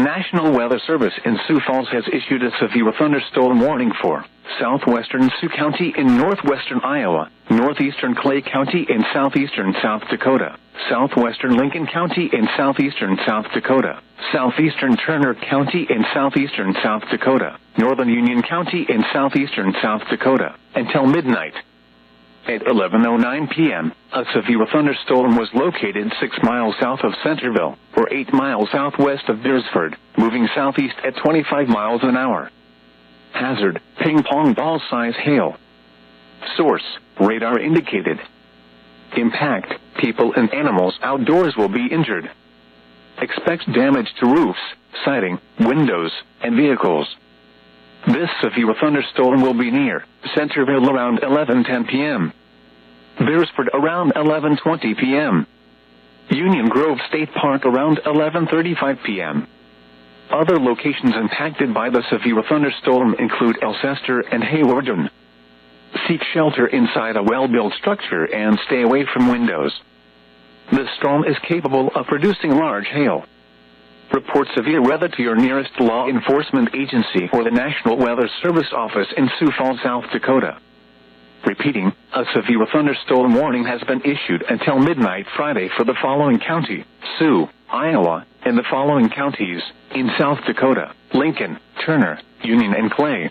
National Weather Service in Sioux Falls has issued a severe thunderstorm warning for southwestern Sioux County in northwestern Iowa, northeastern Clay County in southeastern South Dakota, southwestern Lincoln County in southeastern South Dakota, southeastern Turner County in southeastern South Dakota, northern Union County in southeastern South Dakota, until midnight. At 11:09 p.m., a severe thunderstorm was located 6 miles south of Centerville, or 8 miles southwest of Beresford, moving southeast at 25 miles an hour. Hazard, ping-pong ball-size hail. Source, radar indicated. Impact, people and animals outdoors will be injured. Expect damage to roofs, siding, windows, and vehicles. This severe thunderstorm will be near Centerville around 11:10 p.m. Beresford around 11:20 p.m. Union Grove State Park around 11:35 p.m. Other locations impacted by the severe thunderstorm include Alcester and Hawarden. Seek shelter inside a well-built structure and stay away from windows. The storm is capable of producing large hail. Report severe weather to your nearest law enforcement agency or the National Weather Service office in Sioux Falls, South Dakota. Repeating, a severe thunderstorm warning has been issued until midnight Friday for the following county: Sioux, Iowa, and the following counties in South Dakota: Lincoln, Turner, Union, and Clay.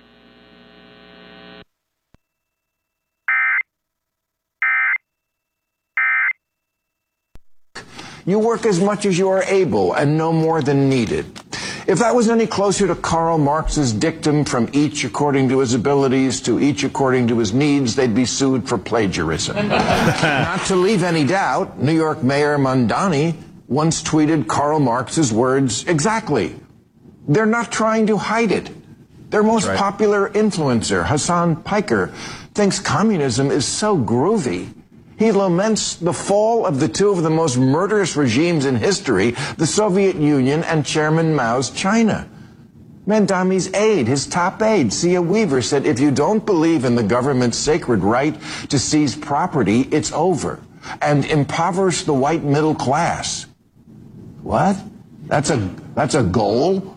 You work as much as you are able and no more than needed. If that was any closer to Karl Marx's dictum, from each according to his abilities to each according to his needs, they'd be sued for plagiarism. Not to leave any doubt, New York Mayor Mamdani once tweeted Karl Marx's words exactly. They're not trying to hide it. Their most popular influencer, Hassan Piker, thinks communism is so groovy. He laments the fall of the two of the most murderous regimes in history, the Soviet Union and Chairman Mao's China. Mamdani's aide, his top aide, Sia Weaver, said, if you don't believe in the government's sacred right to seize property, it's over, and impoverish the white middle class. What? That's a goal?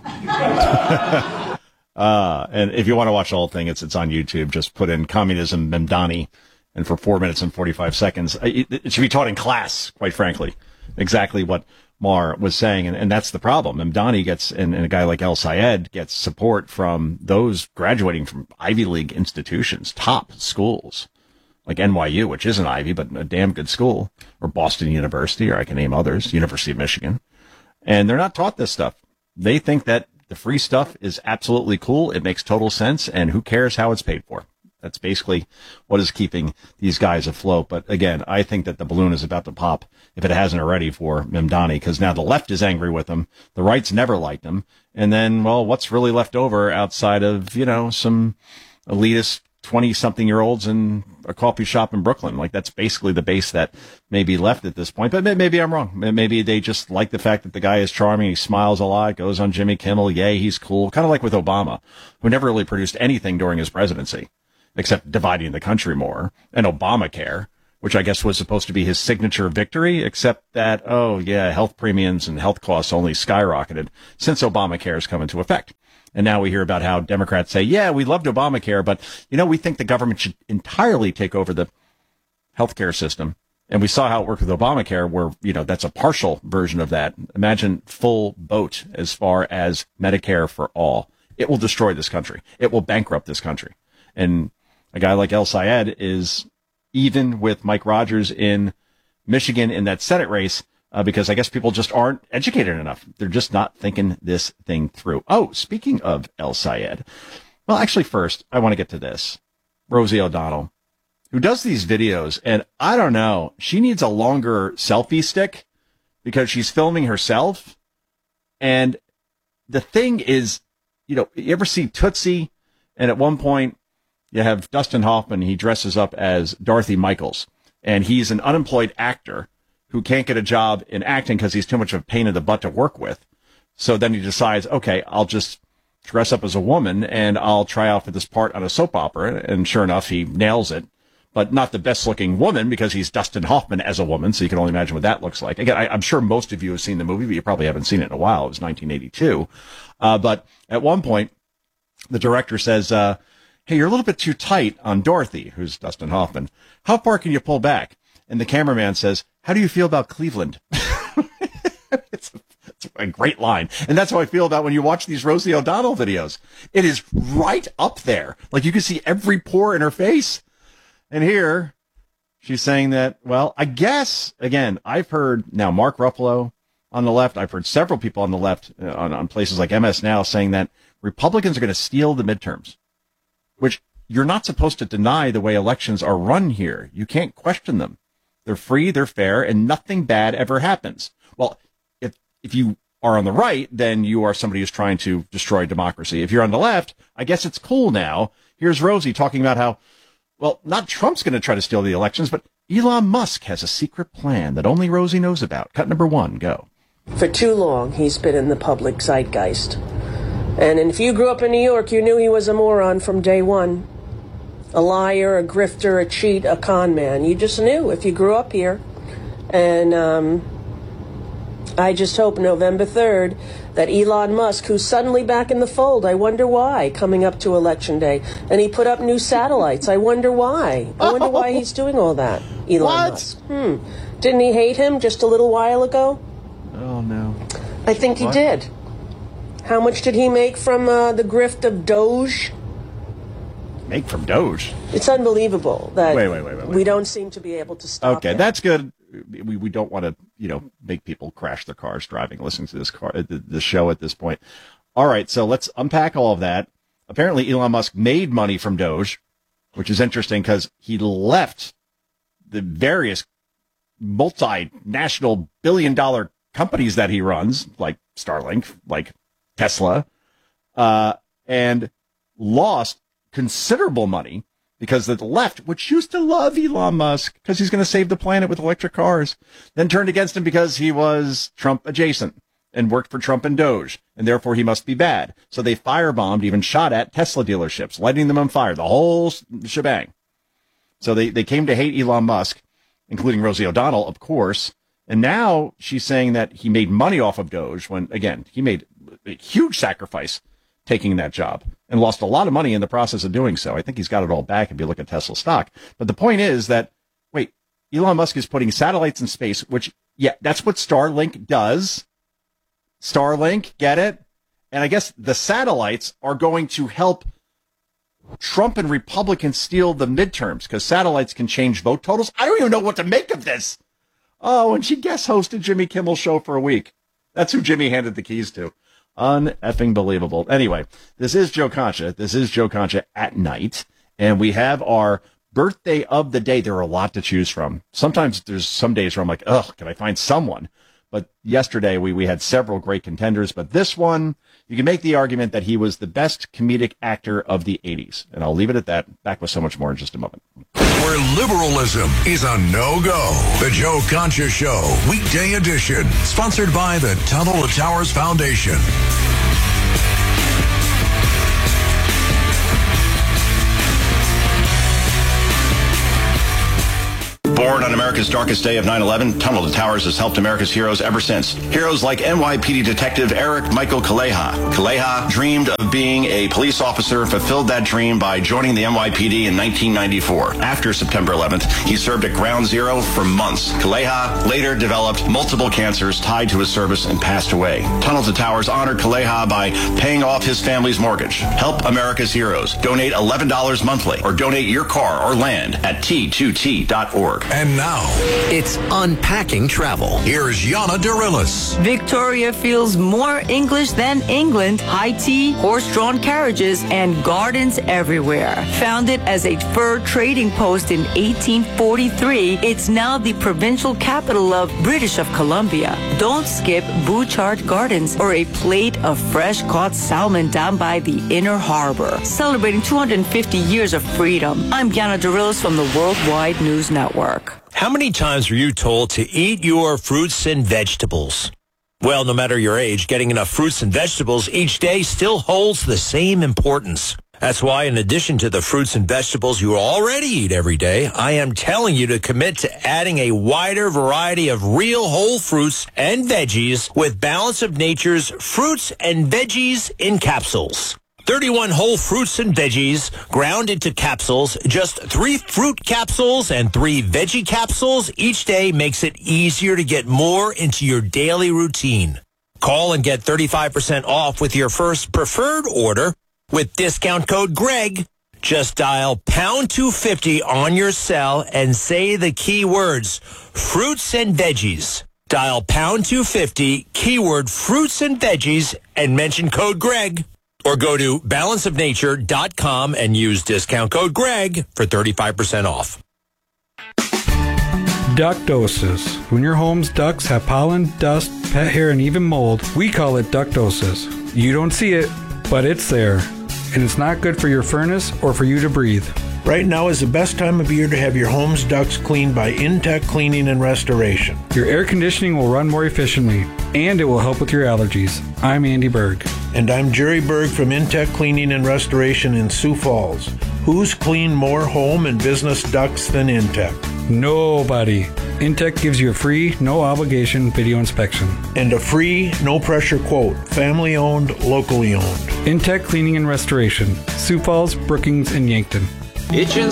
And if you want to watch the whole thing, it's on YouTube. Just put in communism Mamdani. And for 4 minutes and 45 seconds, it should be taught in class, quite frankly, exactly what Mar was saying. And that's the problem. Mamdani gets, and a guy like El Sayed gets support from those graduating from Ivy League institutions, top schools, like NYU, which isn't Ivy, but a damn good school, or Boston University, or I can name others, University of Michigan. And they're not taught this stuff. They think that the free stuff is absolutely cool. It makes total sense. And who cares how it's paid for? That's basically what is keeping these guys afloat. But again, I think that the balloon is about to pop, if it hasn't already, for Mamdani, because now the left is angry with him. The right's never liked him. And then, well, what's really left over outside of, some elitist 20-something-year-olds in a coffee shop in Brooklyn? Like, that's basically the base that may be left at this point. But maybe I'm wrong. Maybe they just like the fact that the guy is charming. He smiles a lot, goes on Jimmy Kimmel. Yay, he's cool. Kind of like with Obama, who never really produced anything during his presidency, except dividing the country more, and Obamacare, which I guess was supposed to be his signature victory, except that, health premiums and health costs only skyrocketed since Obamacare has come into effect. And now we hear about how Democrats say, yeah, we loved Obamacare, but, we think the government should entirely take over the healthcare system. And we saw how it worked with Obamacare, where, that's a partial version of that. Imagine full boat as far as Medicare for all. It will destroy this country. It will bankrupt this country. And a guy like El Sayed is even with Mike Rogers in Michigan in that Senate race, because I guess people just aren't educated enough. They're just not thinking this thing through. Oh, speaking of El Sayed, well, actually, first, I want to get to this. Rosie O'Donnell, who does these videos, and I don't know, she needs a longer selfie stick because she's filming herself. And the thing is, you ever see Tootsie? And at one point, you have Dustin Hoffman. He dresses up as Dorothy Michaels, and he's an unemployed actor who can't get a job in acting because he's too much of a pain in the butt to work with. So then he decides, okay, I'll just dress up as a woman and I'll try out for this part on a soap opera. And sure enough, he nails it. but not the best looking woman because he's Dustin Hoffman as a woman. So you can only imagine what that looks like. Again, I'm sure most of you have seen the movie, but you probably haven't seen it in a while. It was 1982. But at one point, the director says, hey, you're a little bit too tight on Dorothy, who's Dustin Hoffman. How far can you pull back? And the cameraman says, how do you feel about Cleveland? It's a great line. And that's how I feel about when you watch these Rosie O'Donnell videos. It is right up there. Like you can see every pore in her face. And here she's saying that, well, I guess, again, I've heard now Mark Ruffalo on the left. I've heard several people on the left on places like MS Now saying that Republicans are going to steal the midterms, which you're not supposed to deny the way elections are run here. You can't question them. They're free, they're fair, and nothing bad ever happens. Well, if you are on the right, then you are somebody who's trying to destroy democracy. If you're on the left, I guess it's cool now. Here's Rosie talking about how, well, not Trump's going to try to steal the elections, but Elon Musk has a secret plan that only Rosie knows about. Cut number 1, go. For too long, he's been in the public zeitgeist. And if you grew up in New York, you knew he was a moron from day one. A liar, a grifter, a cheat, a con man. You just knew if you grew up here. And I just hope November 3rd that Elon Musk, who's suddenly back in the fold, I wonder why, coming up to Election Day, and he put up new satellites. I wonder why. I wonder why he's doing all that, Elon Musk. Didn't he hate him just a little while ago? Oh, no. I think he did. How much did he make from the grift of Doge? Make from Doge? It's unbelievable that wait. we don't seem to be able to stop Okay, him. that's good. We don't want to, make people crash their cars driving, listening to the show at this point. All right, so let's unpack all of that. Apparently, Elon Musk made money from Doge, which is interesting because he left the various multinational billion-dollar companies that he runs, like Starlink, like Tesla, and lost considerable money because the left, which used to love Elon Musk because he's going to save the planet with electric cars, then turned against him because he was Trump adjacent and worked for Trump and Doge, and therefore he must be bad. So they firebombed, even shot at Tesla dealerships, lighting them on fire, the whole shebang. So they came to hate Elon Musk, including Rosie O'Donnell, of course. And now she's saying that he made money off of Doge when, again, he made a huge sacrifice taking that job and lost a lot of money in the process of doing so. I think he's got it all back if you look at Tesla stock. But the point is that, wait, Elon Musk is putting satellites in space, which, yeah, that's what Starlink does. Starlink, get it? And I guess the satellites are going to help Trump and Republicans steal the midterms because satellites can change vote totals. I don't even know what to make of this. Oh, and she guest hosted Jimmy Kimmel's show for a week. That's who Jimmy handed the keys to. Un-effing believable. Anyway, this is Joe Concha. This is Joe Concha at night. And we have our birthday of the day. There are a lot to choose from. Sometimes there's some days where I'm like, ugh, can I find someone? But yesterday we had several great contenders. But this one, you can make the argument that he was the best comedic actor of the 80s. And I'll leave it at that. Back with so much more in just a moment. Where liberalism is a no-go. The Joe Concha Show, weekday edition. Sponsored by the Tunnel to Towers Foundation. Born on America's darkest day of 9/11, Tunnel to Towers has helped America's heroes ever since. Heroes like NYPD Detective Eric Michael Kaleha. Kaleha dreamed of being a police officer, fulfilled that dream by joining the NYPD in 1994. After September 11th, he served at Ground Zero for months. Kaleha later developed multiple cancers tied to his service and passed away. Tunnel to Towers honored Kaleha by paying off his family's mortgage. Help America's heroes. Donate $11 monthly or donate your car or land at T2T.org. And now, it's Unpacking Travel. Here's Yana Dorillis. Victoria feels more English than England. High tea, horse-drawn carriages, and gardens everywhere. Founded as a fur trading post in 1843, it's now the provincial capital of British of Columbia. Don't skip Bouchard Gardens or a plate of fresh-caught salmon down by the Inner Harbor. Celebrating 250 years of freedom. I'm Yana Dorillis from the Worldwide News Network. How many times were you told to eat your fruits and vegetables? Well, no matter your age, getting enough fruits and vegetables each day still holds the same importance. That's why, in addition to the fruits and vegetables you already eat every day, I am telling you to commit to adding a wider variety of real whole fruits and veggies with Balance of Nature's fruits and veggies in capsules. 31 whole fruits and veggies ground into capsules. Just 3 fruit capsules and 3 veggie capsules each day makes it easier to get more into your daily routine. Call and get 35% off with your first preferred order with discount code GREG. Just dial pound 250 on your cell and say the key words, fruits and veggies. Dial pound 250, keyword fruits and veggies, and mention code GREG. Or go to balanceofnature.com and use discount code GREG for 35% off. Ductosis. When your home's ducts have pollen, dust, pet hair, and even mold, we call it ductosis. You don't see it, but it's there. And it's not good for your furnace or for you to breathe. Right now is the best time of year to have your home's ducts cleaned by Intech Cleaning and Restoration. Your air conditioning will run more efficiently, and it will help with your allergies. I'm Andy Berg. And I'm Jerry Berg from Intech Cleaning and Restoration in Sioux Falls. Who's cleaned more home and business ducts than Intech? Nobody. Intech gives you a free, no-obligation video inspection. And a free, no-pressure quote. Family-owned, locally owned. Intech Cleaning and Restoration. Sioux Falls, Brookings, and Yankton.